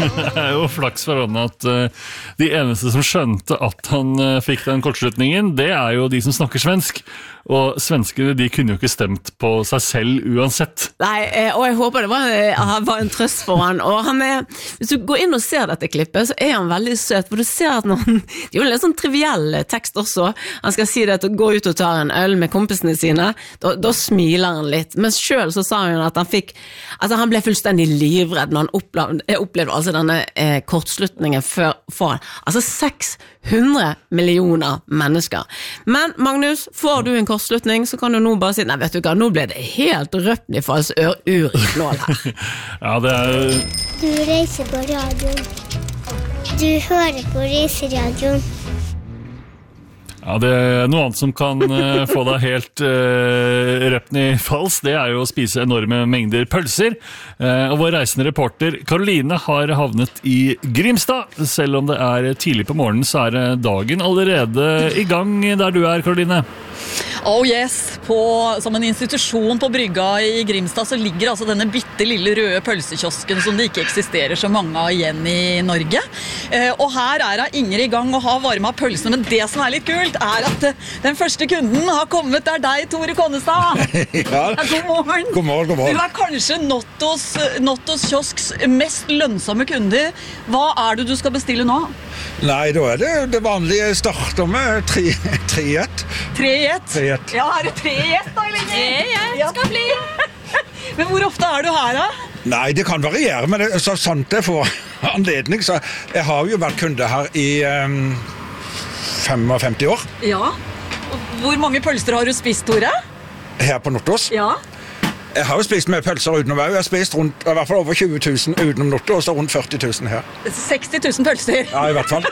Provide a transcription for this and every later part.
Det jo flaks for han at de eneste som skjønte at han fikk den kortslutningen, det jo de som snakker svensk. Og svenskene, de kunne jo ikke stemt på seg selv uansett. Nei, og jeg håper det var en trøst for han. Og han hvis du går inn og ser dette klippet, så han veldig søt. For du ser at det jo en litt sånn triviell tekst også. Han skal si det at gå ut og ta en øl med kompisene sine. Da smiler han litt. Men selv så sa han at han ble fullstendig livredd når han opplevde altså denne kortslutningen for han. Altså 600 millioner mennesker. Men Magnus, får du en kortslutning, så kan du nå bare si, nei, vet du hva, nå ble det helt Røpnefalls ur-knål her. Ja, det Du reiser på radioen. Du hører på reiseradioen. Ja, det noe annet som kan få deg helt Røpnefalls, det jo å spise enorme mengder pølser. Og vår reisende reporter Karoline har havnet i Grimstad. Selv om det tidlig på morgenen, så dagen allerede i gang der du Karoline. Oh yes, som en institusjon på brygga i Grimstad så ligger altså denne bitte lille røde pølsekiosken som det ikke eksisterer så mange av igjen i Norge. Og her Inger i gang og har varmet pølsene, men det som litt kult at den første kunden har kommet deg, Tore Konnestad. Ja, god morgen. God morgen, god morgen. Du kanskje Nottos kiosks mest lønnsomme kunder. Hva det du skal bestille nå? Nei, da det vanlige starter med 3 i 1. 3 i 1? Ja, det 3 i 1 da, eller? 3 i 1 skal bli. Men hvor ofte du her da? Nei, det kan variere, men det sant det får anledning. Så jeg har jo vært kunde her i 55 år. Ja, og hvor mange pølser har du spist, Tore? Her på Nottos? Ja. Jeg har jo spist med pølser utenom. Jeg har spist rundt, i hvert fall over 20 000 utenom Notto, og så rundt 40 000 her. 60 000 pølser? Ja, i hvert fall.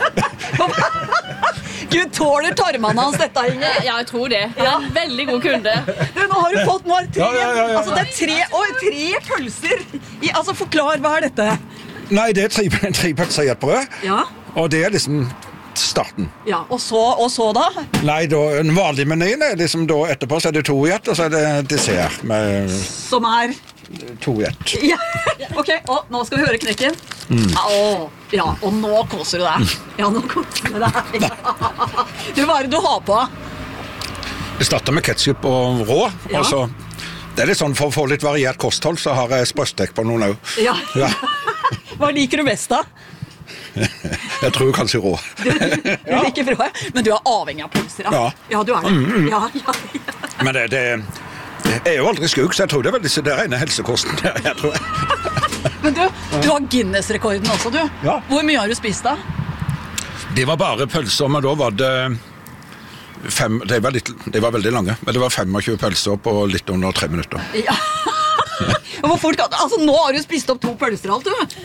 Gud, tåler tarmene hans dette, Inger? Ja, jeg tror det. Han en veldig god kunde. Nå har du fått 3. Ja. Altså, det 3 pølser. Altså, forklar, hva dette? Nei, det 3 pølser i et brød. Ja. Og det liksom starten. Ja, og så da? Nei, en vanlig menyen liksom da etterpå, så det 2 i 1, og så det dessert med... Som 2 i 1. Ja, ok, og nå skal vi høre knekken. Ja, og nå koser du deg. Ja, nå koser du deg. Du, hva det du har på? Det starter med ketchup og rå, ja. Og så... Det litt sånn, for å få litt variert kosthold, så har jeg sprøstek på noen også. Ja. Hva liker du best da? Jeg tror kanskje rå. Du liker rå, men du avhengig av pølser, da? Ja, du det. Ja. Men det jo aldri skuk, så jeg tror det veldig det rene helsekosten, jeg tror. Men du har Guinness-rekorden også, du. Ja. Hvor mye har du spist da? Det var bare pølser, men da var det... Det var veldig lange, men det var 25 pølser på litt under 3 minutter. Ja. Hvor fort altså, nå har du spist opp 2 pølser alt, du.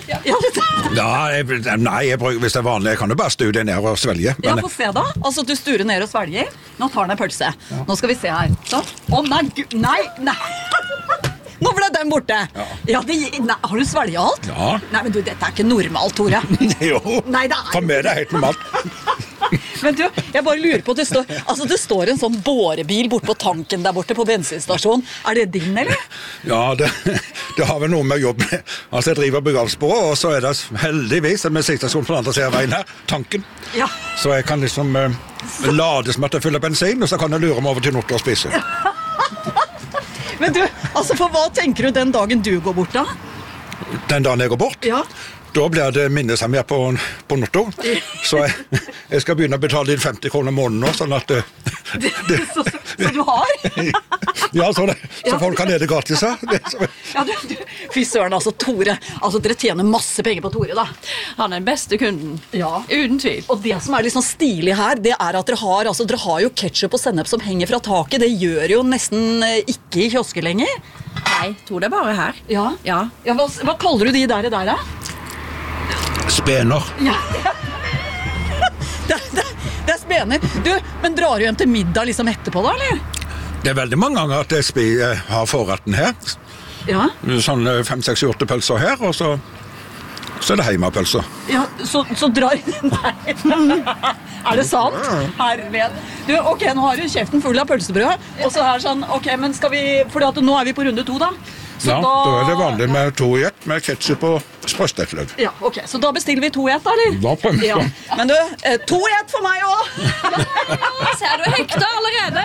Nei, hvis det vanlig, jeg kan jo bare stue det ned og svelge. Ja, få se da. Altså, du sturer ned og svelger. Nå tar den en pølse. Nå skal vi se her. Så. Nei. Nå ble den borte. Ja, har du svelget alt? Ja. Nei, men du, dette ikke normalt, Tore. Jo, nei, for meg det helt normalt. Men du, jeg bare lurer på, det står en sånn bårebil bort på tanken der borte på bensinstasjonen. Det din, eller? Ja, det har vel noe med jobb med. Altså, jeg driver byggalsbyrå, og så det heldigvis en bensinstasjon på den andre siden av veien her, tanken. Ja. Så jeg kan liksom lade som at jeg fyller bensin, og så kan jeg lure meg over til Notto og spise. Men du, altså, for hva tenker du den dagen du går bort da? Den dagen jeg går bort? Ja. Da blir det minnesammer på Notto, så jeg skal begynne å betale inn 50 kroner måneden nå, sånn at... Så du har? Ja, så folk kan lede gratis her. Ja, fy søren, altså, Tore, altså, dere tjener masse penger på Tore, da. Han den beste kunden, ja. Uten tvil. Og det som litt sånn stilig her, det at dere har jo ketchup og sennep som henger fra taket, det gjør jo nesten ikke i kiosker lenger. Nei, tror det bare her. Ja. Hva kaller du de der da? Spener. Ja. Det spener. Du, men drar du hjem til middag liksom etterpå da, eller? Det veldig mange ganger at jeg har forretten her. Ja. Sånn 5, 6, 8 pølser her, og så det hjemmepølser. Ja, så drar... Nei. Det sant? Herved. Du, ok, nå har du kjeften full av pølsebrød, og så sånn, ok, men skal vi... For nå vi på runde 2 da. Så Ja, da er det vanlig med 2 i 1 med ketchup og sprøstekt løk. Ja, ok, så da bestiller vi 2 i 1 da, eller? Da prøver vi. Ja. Men du, 2 i 1 for meg også! Ser du hekta allerede?